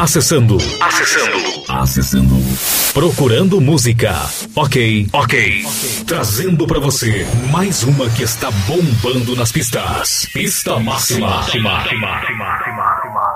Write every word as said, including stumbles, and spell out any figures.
Acessando. Acessando. Acessando. Procurando música. Ok. Ok. Trazendo pra você mais uma que está bombando nas pistas. Pista máxima.